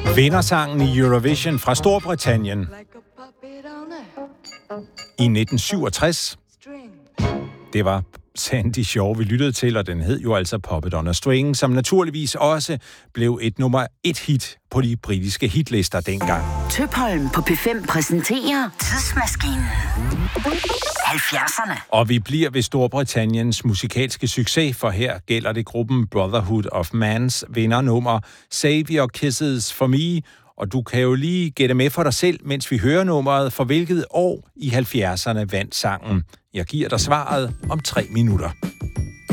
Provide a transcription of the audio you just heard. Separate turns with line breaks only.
Vindersangen i Eurovision fra Storbritannien i 1967. Det var Sandy Shaw, vi lyttede til, og den hed jo altså Puppet on a String, som naturligvis også blev et nummer 1 hit på de britiske hitlister dengang.
Tøpholm på P5 præsenterer Tidsmaskinen. 70'erne.
Og vi bliver ved Storbritanniens musikalske succes, for her gælder det gruppen Brotherhood of Man's vindernummer Save Your Kisses for Me, og du kan jo lige gætte med for dig selv, mens vi hører nummeret, for hvilket år i 70'erne vandt sangen. Jeg giver dig svaret om 3 minutter.